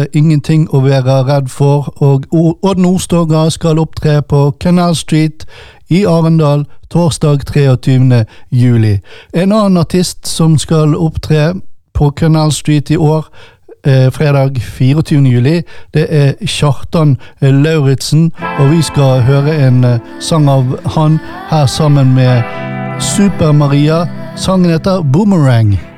Ingenting å være redd for, og Odd Nordstoga skal opptre på Canal Street i Arendal torsdag 23. juli. En annen artist som skal opptre på Canal Street i år, fredag 24. juli, det er Kjartan Lauritzen, og vi skal høre en sang av han her sammen med Super Maria. Sangen heter Boomerang.